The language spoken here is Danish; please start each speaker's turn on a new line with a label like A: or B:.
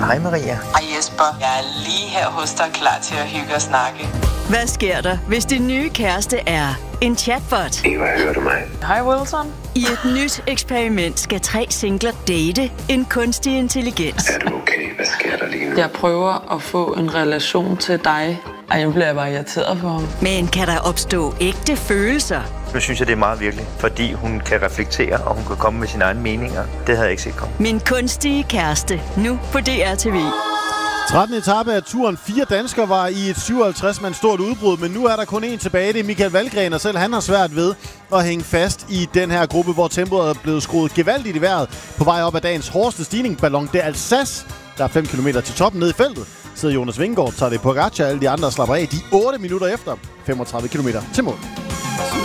A: Hej Maria.
B: Hej Jesper, jeg er lige her hos dig, klar til at hygge og snakke.
C: Hvad sker der, hvis din nye kæreste er en chatbot?
D: Eva, hører du mig?
B: Hej Wilson.
C: I et nyt eksperiment skal 3 singler date en kunstig intelligens.
D: Er du okay? Hvad sker der lige nu?
B: Jeg prøver at få en relation til dig. Ej, nu bliver jeg bare irriteret på ham.
C: Men kan der opstå ægte følelser?
A: Nu synes jeg, det er meget virkelig, fordi hun kan reflektere, og hun kan komme med sine egne meninger. Det havde jeg ikke set komme.
C: Min kunstige kæreste, nu på DR TV.
E: 13. etape af turen. 4 danskere var i et 57-mands stort udbrud, men nu er der kun 1 tilbage. Det er Michael Valgren, og selv han har svært ved at hænge fast i den her gruppe, hvor tempoet er blevet skruet gevaldigt i vejret på vej op ad dagens hårdeste stigning. Ballon d'Alsace, der er 5 km til toppen nede i feltet. Sidder Jonas Vingegaard, tager det på Pogacar, alle de andre slapper af. De 8 minutter efter 35 km til mål.